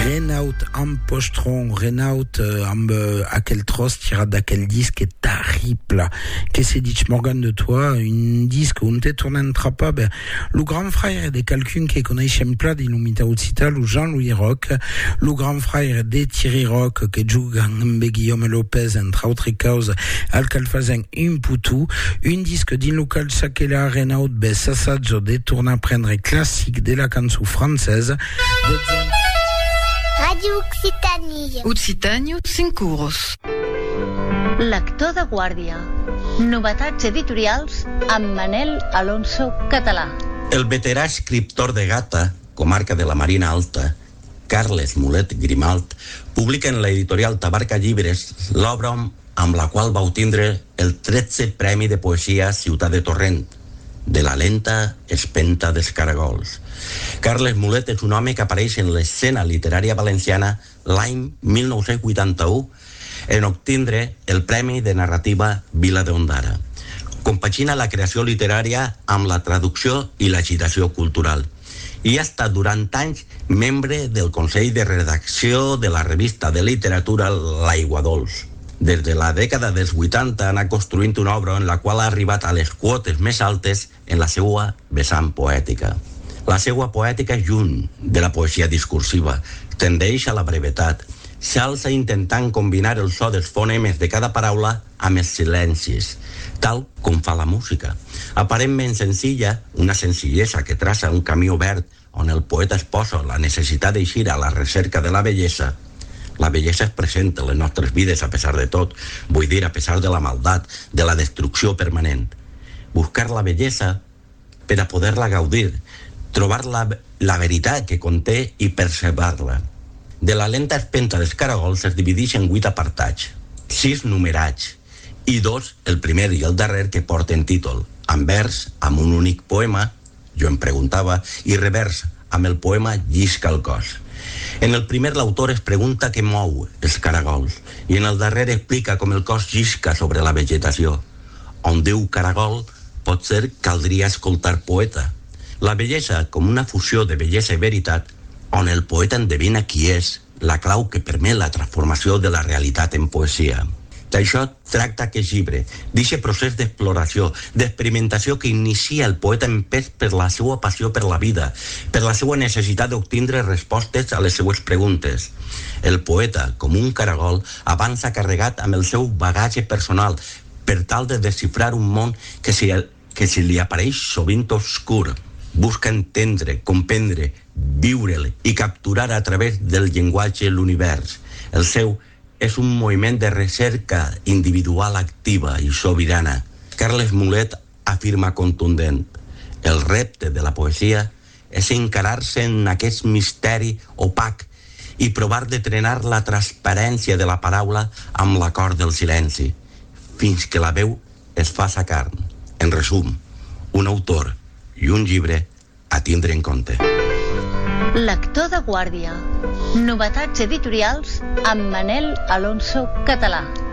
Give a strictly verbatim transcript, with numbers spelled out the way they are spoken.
Renaud amb Postron, Renaud euh, amb euh, aquel tros tirat d'aquel disque est terrible. Qu'est-ce que dit Morgan de toi? Un disque où on t'est tourné un trapa, ben, le grand frère des calculs qui connaît Chempla, il nous mit à Outsital, ou Jean-Louis Roch, le grand frère des Thierry Roch, qui joue Gambe Guillaume Lopez, entre autres causes, Alcalfazen, un poutou, un disque din local Sakela, Renaud, ben, ça ça, je détourne à prendre classique de la cançon française, Radio Occitània. Occitània, cinc euros. Lector de guàrdia. Novetats editorials amb Manel Alonso Català. El veterà escriptor de Gata, comarca de la Marina Alta, Carles Mulet Grimalt, publica en l'editorial Tabarca Llibres l'obra amb la qual va obtindre el tretze Premi de Poesia Ciutat de Torrent, de la lenta espenta dels caragols. Carles Mulet és un home que apareix en l'escena literària valenciana l'any mil nou-cents vuitanta-u en obtindre el Premi de Narrativa Vila d'Ondara. Compagina la creació literària amb la traducció i l'agitació cultural i ha estat durant anys membre del Consell de Redacció de la revista de literatura L'Aigua Dols. Des de la dècada dels vuitanta ha anat construint una obra en la qual ha arribat a les quotes més altes en la seva vessant poètica. La seva poètica és lluny de la poesia discursiva, tendeix a la brevetat, s'alça intentant combinar el so dels fonemes de cada paraula amb els silencis, tal com fa la música. Aparentment senzilla, una senzillesa que traça un camí obert on el poeta exposa la necessitat d'eixir a la recerca de la bellesa. La bellesa és present en les nostres vides a pesar de tot, vull dir, a pesar de la maldat, de la destrucció permanent. Buscar la bellesa per a poder-la gaudir, trobar la, la veritat que conté i percebar-la. De la lenta espenta dels caragols es divideix en vuit apartats, sis numerats, i dos, el primer i el darrer, que porten títol, en vers, amb un únic poema, jo em preguntava, i revers, amb el poema Llisca el cos. En el primer l'autor es pregunta què mou els caragols i en el darrer explica com el cos llisca sobre la vegetació. On diu caragol, potser caldria escoltar poeta. La bellesa com una fusió de bellesa i veritat, on el poeta endevina qui és, la clau que permet la transformació de la realitat en poesia. D'això tracta aquest llibre, d'aquest procés d'exploració, d'experimentació que inicia el poeta empès per la seva passió per la vida, per la seva necessitat d'obtindre respostes a les seues preguntes. El poeta, com un caragol, avança carregat amb el seu bagatge personal per tal de desxifrar un món que si, que si li apareix sovint obscur. Busca entendre, comprendre, viure'l i capturar a través del llenguatge l'univers. El seu és un moviment de recerca individual activa i sobirana. Carles Mulet afirma contundent: el repte de la poesia és encarar-se en aquest misteri opac i provar de trenar la transparència de la paraula amb l'acord del silenci, fins que la veu es fa sa carn. En resum, un autor i un llibre a tindre en compte. Lector de guàrdia. Novetats editorials amb Manel Alonso Català.